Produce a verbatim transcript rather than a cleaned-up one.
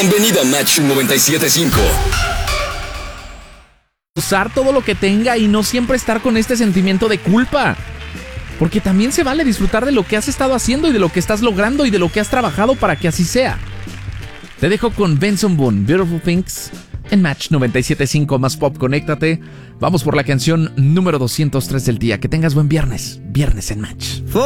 Bienvenido a Match noventa y siete punto cinco. Usar todo lo que tenga y no siempre estar con este sentimiento de culpa. Porque también se vale disfrutar de lo que has estado haciendo y de lo que estás logrando y de lo que has trabajado para que así sea. Te dejo con Benson Boone, Beautiful Things, en Match noventa y siete punto cinco más pop. Conéctate. Vamos por la canción número doscientos tres del día. Que tengas buen viernes. Viernes en Match.